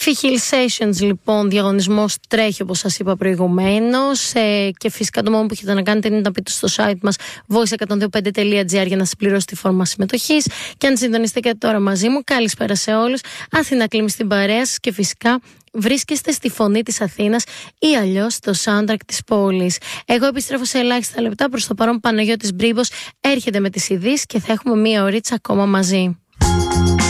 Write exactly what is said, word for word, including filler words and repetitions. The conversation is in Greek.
Φιχίλ Sessions, λοιπόν, διαγωνισμός τρέχει όπως σας είπα προηγουμένως, ε, και φυσικά το μόνο που έχετε να κάνετε είναι να πείτε στο site μας voice εκατόν δύο πέντε τελεία gr για να συμπληρώσετε τη φόρμα συμμετοχής. Και αν συντονιστείτε τώρα μαζί μου, καλησπέρα σε όλους. Αθήνα Κλίμη στην παρέα σας και φυσικά βρίσκεστε στη Φωνή της Αθήνας ή αλλιώς το soundtrack της πόλης. Εγώ επιστρέφω σε ελάχιστα λεπτά. Προς το παρόν Παναγιώτης Μπρίμπος έρχεται με τις ειδήσεις και θα έχουμε μία ωρίτσα ακόμα μαζί.